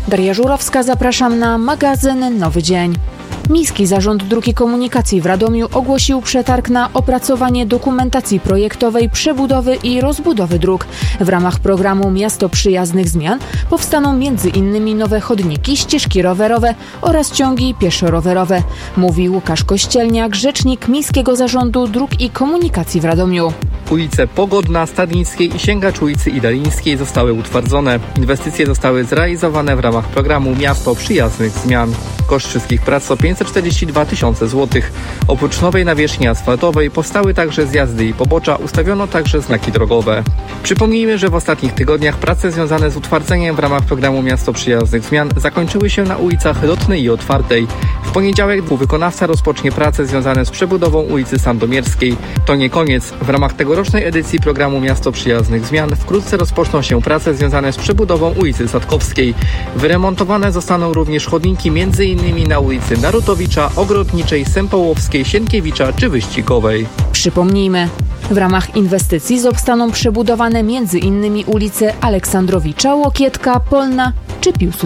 Daria Żurowska, zapraszam na magazyn Nowy Dzień. Miejski Zarząd Dróg i Komunikacji w Radomiu ogłosił przetarg na opracowanie dokumentacji projektowej przebudowy i rozbudowy dróg. W ramach programu Miasto Przyjaznych Zmian powstaną m.in. nowe chodniki, ścieżki rowerowe oraz ciągi pieszo-rowerowe, mówi Łukasz Kościelniak, rzecznik Miejskiego Zarządu Dróg i Komunikacji w Radomiu. Ulice Pogodna, Stadnickiej i Sięgacz ulicy Idalińskiej zostały utwardzone. Inwestycje zostały zrealizowane w ramach programu Miasto Przyjaznych Zmian. Koszt wszystkich prac to 542 tysiące złotych. Oprócz nowej nawierzchni asfaltowej powstały także zjazdy i pobocza, ustawiono także znaki drogowe. Przypomnijmy, że w ostatnich tygodniach prace związane z utwardzeniem w ramach programu Miasto Przyjaznych Zmian zakończyły się na ulicach Lotnej i Otwartej. W poniedziałek wykonawca rozpocznie prace związane z przebudową ulicy Sandomierskiej. To nie koniec. W ramach tegorocznej edycji programu Miasto Przyjaznych Zmian wkrótce rozpoczną się prace związane z przebudową ulicy Sadkowskiej. Wyremontowane zostaną również chodniki m.in. na ulicy Narutowicza, Ogrodniczej, Sępołowskiej, Sienkiewicza czy Wyścigowej. Przypomnijmy, w ramach inwestycji zostaną przebudowane m.in. ulice Aleksandrowicza, Łokietka, Polna czy Piłsudskiego.